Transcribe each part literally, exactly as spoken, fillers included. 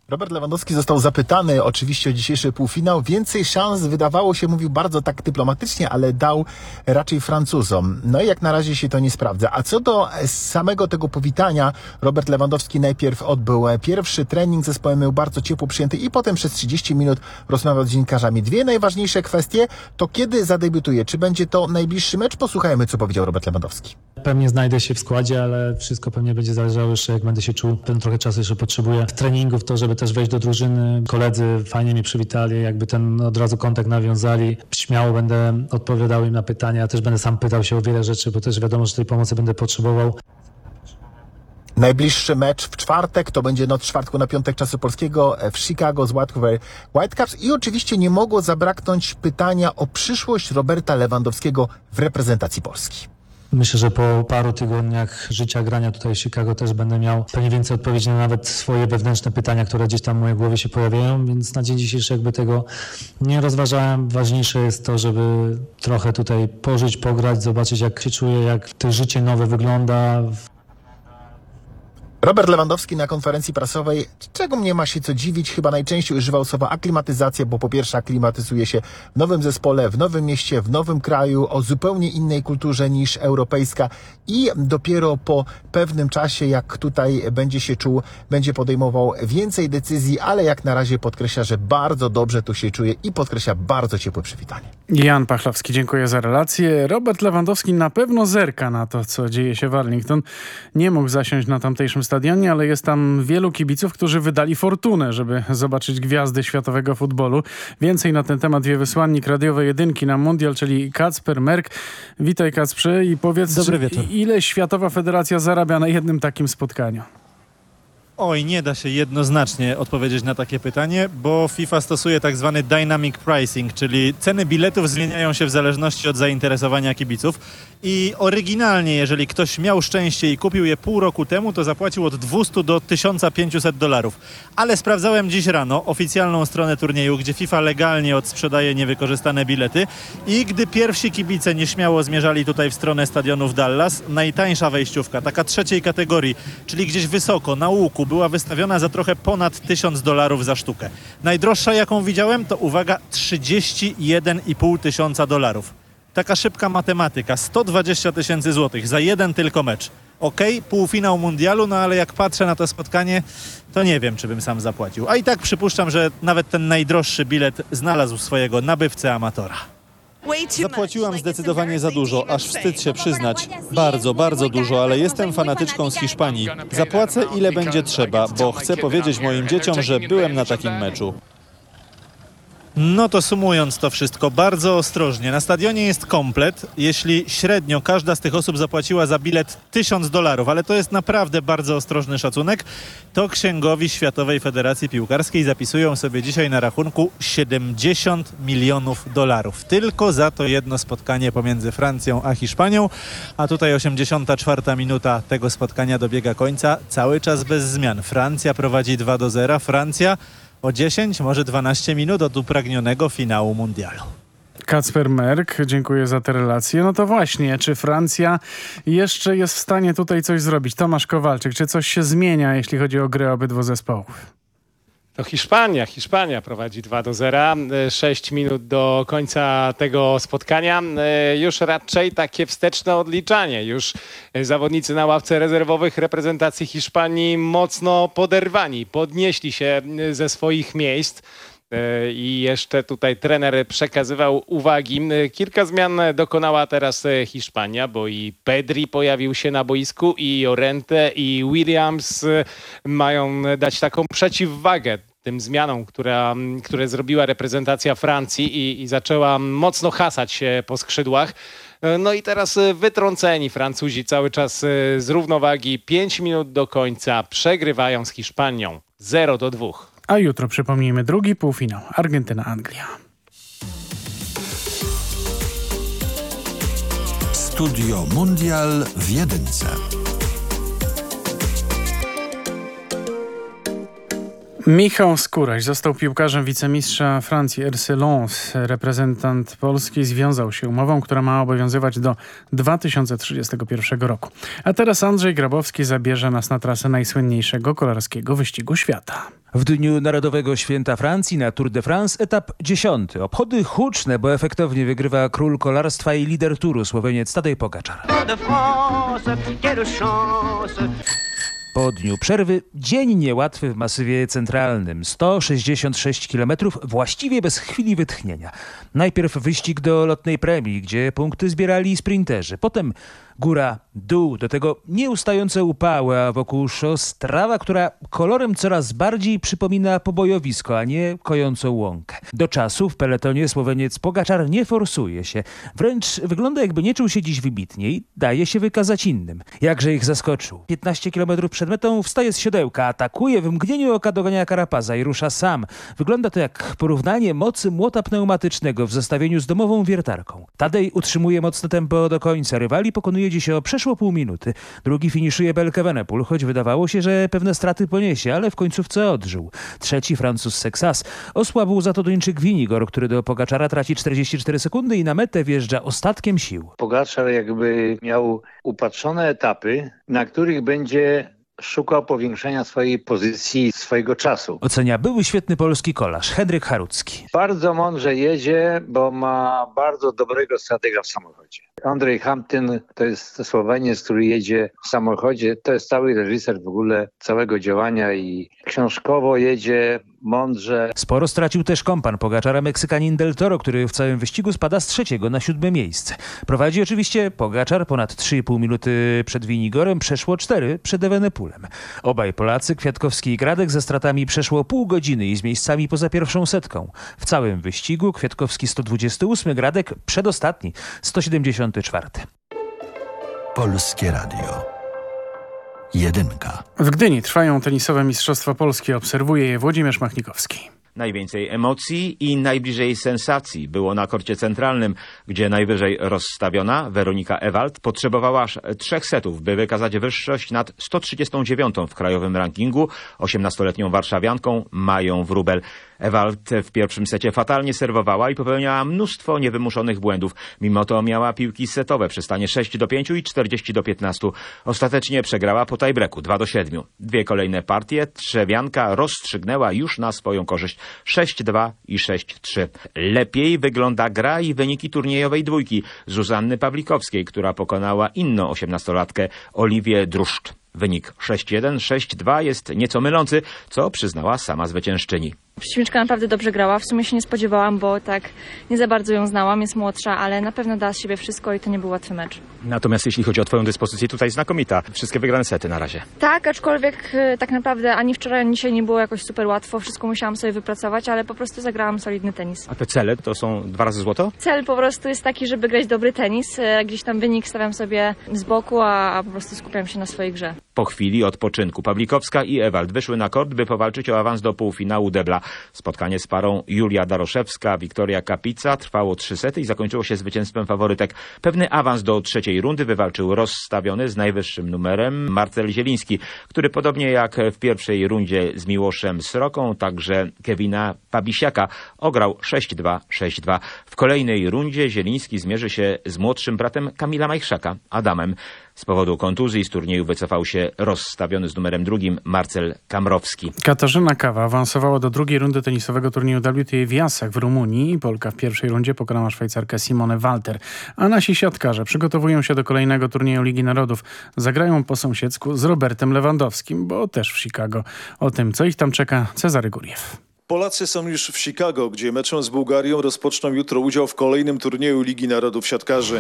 Robert Lewandowski został zapytany oczywiście o dzisiejszy półfinał. Więcej szans wydawało się, mówił bardzo tak dyplomatycznie, ale dał raczej Francuzom. No i jak na razie się to nie sprawdza. A co do samego tego powitania, Robert Lewandowski najpierw odbył pierwszy trening z zespołem, był bardzo ciepło przyjęty i potem przez trzydzieści minut rozmawiał z dziennikarzami. Dwie najważniejsze kwestie to kiedy zadebiutuje. Czy będzie to najbliższy mecz? Posłuchajmy, co powiedział Robert Lewandowski. Pewnie znajdę się w składzie, ale wszystko pewnie będzie zależało jeszcze, jak będę się czuł. Ten trochę czasu jeszcze potrzebuję w treningu, w to, żeby też wejść do drużyny. Koledzy fajnie mnie przywitali, jakby ten od razu kontakt nawiązali. Śmiało będę odpowiadał im na pytania, też będę sam pytał się o wiele rzeczy, bo też wiadomo, że tej pomocy będę potrzebował. Najbliższy mecz w czwartek, to będzie noc czwartku na piątek czasu polskiego w Chicago z Vancouver Whitecaps i oczywiście nie mogło zabraknąć pytania o przyszłość Roberta Lewandowskiego w reprezentacji Polski. Myślę, że po paru tygodniach życia, grania tutaj w Chicago też będę miał pewnie więcej odpowiedzi na nawet swoje wewnętrzne pytania, które gdzieś tam w mojej głowie się pojawiają, więc na dzień dzisiejszy jakby tego nie rozważałem. Ważniejsze jest to, żeby trochę tutaj pożyć, pograć, zobaczyć jak się czuję, jak to życie nowe wygląda. Robert Lewandowski na konferencji prasowej, czego mnie ma się co dziwić, chyba najczęściej używał słowa aklimatyzacja, bo po pierwsze aklimatyzuje się w nowym zespole, w nowym mieście, w nowym kraju, o zupełnie innej kulturze niż europejska i dopiero po pewnym czasie, jak tutaj będzie się czuł, będzie podejmował więcej decyzji, ale jak na razie podkreśla, że bardzo dobrze tu się czuje i podkreśla bardzo ciepłe przywitanie. Jan Pachlowski, dziękuję za relację. Robert Lewandowski na pewno zerka na to, co dzieje się w Arlington. Nie mógł zasiąść na tamtejszym stadionie, ale jest tam wielu kibiców, którzy wydali fortunę, żeby zobaczyć gwiazdy światowego futbolu. Więcej na ten temat wie wysłannik radiowej jedynki na mundial, czyli Kacper Merk. Witaj, Kacprze, i powiedz, Dobry wieczór. Ile Światowa Federacja zarabia na jednym takim spotkaniu? Oj, nie da się jednoznacznie odpowiedzieć na takie pytanie, bo FIFA stosuje tak zwany dynamic pricing, czyli ceny biletów zmieniają się w zależności od zainteresowania kibiców. I oryginalnie, jeżeli ktoś miał szczęście i kupił je pół roku temu, to zapłacił od dwieście do tysiąca pięciuset dolarów. Ale sprawdzałem dziś rano oficjalną stronę turnieju, gdzie FIFA legalnie odsprzedaje niewykorzystane bilety i gdy pierwsi kibice nieśmiało zmierzali tutaj w stronę stadionu w Dallas, najtańsza wejściówka, taka trzeciej kategorii, czyli gdzieś wysoko, na łuku, była wystawiona za trochę ponad tysiąc dolarów za sztukę. Najdroższa, jaką widziałem, to uwaga, trzydzieści jeden i pół tysiąca dolarów. Taka szybka matematyka, sto dwadzieścia tysięcy złotych za jeden tylko mecz. Okej, okay, półfinał mundialu, no ale jak patrzę na to spotkanie, to nie wiem, czy bym sam zapłacił. A i tak przypuszczam, że nawet ten najdroższy bilet znalazł swojego nabywcę amatora. Zapłaciłam zdecydowanie za dużo, aż wstyd się przyznać. Bardzo, bardzo dużo, ale jestem fanatyczką z Hiszpanii. Zapłacę ile będzie trzeba, bo chcę powiedzieć moim dzieciom, że byłem na takim meczu. No to sumując to wszystko bardzo ostrożnie. Na stadionie jest komplet. Jeśli średnio każda z tych osób zapłaciła za bilet tysiąc dolarów, ale to jest naprawdę bardzo ostrożny szacunek, to księgowi Światowej Federacji Piłkarskiej zapisują sobie dzisiaj na rachunku siedemdziesiąt milionów dolarów. Tylko za to jedno spotkanie pomiędzy Francją a Hiszpanią. A tutaj osiemdziesiąta czwarta minuta tego spotkania dobiega końca. Cały czas bez zmian. Francja prowadzi dwa do zera. Francja o dziesięć, może dwanaście minut od upragnionego finału mundialu. Kacper Merk, dziękuję za tę relację. No to właśnie, czy Francja jeszcze jest w stanie tutaj coś zrobić? Tomasz Kowalczyk, czy coś się zmienia, jeśli chodzi o grę obydwu zespołów? To Hiszpania. Hiszpania prowadzi dwa do zera. sześć minut do końca tego spotkania. Już raczej takie wsteczne odliczanie. Już zawodnicy na ławce rezerwowych reprezentacji Hiszpanii mocno poderwani. Podnieśli się ze swoich miejsc. I jeszcze tutaj trener przekazywał uwagi. Kilka zmian dokonała teraz Hiszpania, bo i Pedri pojawił się na boisku, i Llorente, i Williams mają dać taką przeciwwagę tym zmianom, która, które zrobiła reprezentacja Francji i, i zaczęła mocno hasać się po skrzydłach. No i teraz wytrąceni Francuzi cały czas z równowagi. Pięć minut do końca przegrywają z Hiszpanią zero do dwóch. A jutro, przypomnijmy, drugi półfinał. Argentyna-Anglia. Studio Mundial w jedynce. Michał Skóraś został piłkarzem wicemistrza Francji R C Lens. Reprezentant Polski związał się umową, która ma obowiązywać do dwa tysiące trzydziestego pierwszego roku. A teraz Andrzej Grabowski zabierze nas na trasę najsłynniejszego kolarskiego wyścigu świata. W dniu Narodowego Święta Francji na Tour de France etap dziesiąty. Obchody huczne, bo efektownie wygrywa król kolarstwa i lider Touru, Słoweniec Tadej Pogačar. Po dniu przerwy dzień niełatwy w masywie centralnym. sto sześćdziesiąt sześć kilometrów właściwie bez chwili wytchnienia. Najpierw wyścig do lotnej premii, gdzie punkty zbierali sprinterzy. Potem góra, dół, do tego nieustające upały, a wokół szos trawa, która kolorem coraz bardziej przypomina pobojowisko, a nie kojącą łąkę. Do czasu w peletonie Słoweniec Pogačar nie forsuje się. Wręcz wygląda, jakby nie czuł się dziś wybitnie i daje się wykazać innym. Jakże ich zaskoczył. piętnaście kilometrów przed metą wstaje z siodełka, atakuje, w mgnieniu oka dogania Carapaza i rusza sam. Wygląda to jak porównanie mocy młota pneumatycznego w zestawieniu z domową wiertarką. Tadej utrzymuje mocne tempo do końca. Rywali pokonuje dziś o przeszło pół minuty. Drugi finiszuje Belkevenepul, choć wydawało się, że pewne straty poniesie, ale w końcówce odżył. Trzeci Francuz Sexas. Osłabł za to Duńczyk Vinigor, który do Pogačara traci czterdzieści cztery sekundy i na metę wjeżdża ostatkiem sił. Pogačar jakby miał upatrzone etapy, na których będzie szukał powiększenia swojej pozycji, swojego czasu. Ocenia były świetny polski kolarz Henryk Harucki. Bardzo mądrze jedzie, bo ma bardzo dobrego stratega w samochodzie. Andrzej Hampton to jest Słoweniec, który jedzie w samochodzie. To jest cały reżyser w ogóle całego działania i książkowo jedzie mądrze. Sporo stracił też kompan Pogačara, Meksykanin Del Toro, który w całym wyścigu spada z trzeciego na siódme miejsce. Prowadzi oczywiście Pogačar, ponad trzy i pół minuty przed Vinigorem, przeszło cztery przed Evenepulem. Obaj Polacy, Kwiatkowski i Gradek, ze stratami przeszło pół godziny i z miejscami poza pierwszą setką. W całym wyścigu Kwiatkowski sto dwudziesty ósmy, Gradek przedostatni, sto siedemdziesiąty czwarty. Polskie Radio. Jedynka. W Gdyni trwają tenisowe Mistrzostwa Polski. Obserwuje je Włodzimierz Machnikowski. Najwięcej emocji i najbliżej sensacji było na korcie centralnym, gdzie najwyżej rozstawiona Weronika Ewald potrzebowała aż trzech setów, by wykazać wyższość nad sto trzydziestą dziewiątą w krajowym rankingu osiemnastoletnią warszawianką Mają Wróbel. Ewald w pierwszym secie fatalnie serwowała i popełniała mnóstwo niewymuszonych błędów. Mimo to miała piłki setowe przy stanie sześć do pięciu i czterdzieści do piętnastu. Ostatecznie przegrała po tiebreaku dwa do siedmiu. Dwie kolejne partie trzewianka rozstrzygnęła już na swoją korzyść. sześć dwa i sześć trzy. Lepiej wygląda gra i wyniki turniejowej dwójki Zuzanny Pawlikowskiej, która pokonała inną osiemnastolatkę Oliwię Druszcz. Wynik sześć jeden, sześć dwa jest nieco mylący, co przyznała sama zwyciężczyni. Przeciwniczka naprawdę dobrze grała, w sumie się nie spodziewałam, bo tak nie za bardzo ją znałam, jest młodsza, ale na pewno dała z siebie wszystko i to nie był łatwy mecz. Natomiast jeśli chodzi o twoją dyspozycję, tutaj znakomita. Wszystkie wygrane sety na razie. Tak, aczkolwiek e, tak naprawdę ani wczoraj, ani dzisiaj nie było jakoś super łatwo, wszystko musiałam sobie wypracować, ale po prostu zagrałam solidny tenis. A te cele to są dwa razy złoto? Cel po prostu jest taki, żeby grać dobry tenis, e, gdzieś tam wynik stawiam sobie z boku, a, a po prostu skupiam się na swojej grze. Po chwili odpoczynku Pawlikowska i Ewald wyszły na kort, by powalczyć o awans do półfinału debla. Spotkanie z parą Julia Daroszewska, Wiktoria Kapica trwało trzy sety i zakończyło się zwycięstwem faworytek. Pewny awans do trzeciej rundy wywalczył rozstawiony z najwyższym numerem Marcel Zieliński, który podobnie jak w pierwszej rundzie z Miłoszem Sroką, także Kevina Pabisiaka, ograł sześć dwa, sześć dwa. W kolejnej rundzie Zieliński zmierzy się z młodszym bratem Kamila Majchrzaka, Adamem. Z powodu kontuzji z turnieju wycofał się rozstawiony z numerem drugim Marcel Kamrowski. Katarzyna Kawa awansowała do drugiej rundy tenisowego turnieju W T A w Jasach w Rumunii. Polka w pierwszej rundzie pokonała Szwajcarkę Simone Walter. A nasi siatkarze przygotowują się do kolejnego turnieju Ligi Narodów. Zagrają po sąsiedzku z Robertem Lewandowskim, bo też w Chicago. O tym, co ich tam czeka, Cezary Guriew. Polacy są już w Chicago, gdzie meczem z Bułgarią rozpoczną jutro udział w kolejnym turnieju Ligi Narodów siatkarzy.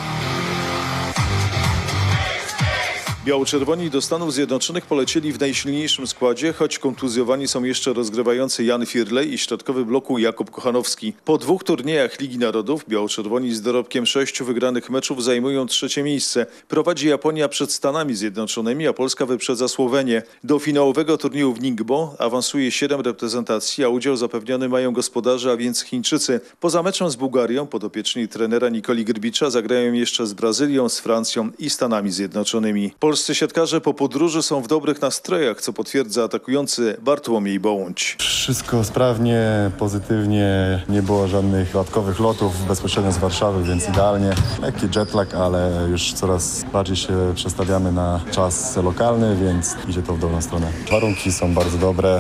Biało-czerwoni do Stanów Zjednoczonych polecieli w najsilniejszym składzie, choć kontuzjowani są jeszcze rozgrywający Jan Firlej i środkowy bloku Jakub Kochanowski. Po dwóch turniejach Ligi Narodów biało-czerwoni z dorobkiem sześciu wygranych meczów zajmują trzecie miejsce. Prowadzi Japonia przed Stanami Zjednoczonymi, a Polska wyprzedza Słowenię. Do finałowego turnieju w Ningbo awansuje siedem reprezentacji, a udział zapewniony mają gospodarze, a więc Chińczycy. Poza meczem z Bułgarią podopieczni trenera Nikoli Grbicza zagrają jeszcze z Brazylią, z Francją i Stanami Zjednoczonymi. Polscy siatkarze po podróży są w dobrych nastrojach, co potwierdza atakujący Bartłomiej Bołądź. Wszystko sprawnie, pozytywnie, nie było żadnych dodatkowych lotów bezpośrednio z Warszawy, więc idealnie. Lekki jetlag, ale już coraz bardziej się przestawiamy na czas lokalny, więc idzie to w dobrą stronę. Warunki są bardzo dobre.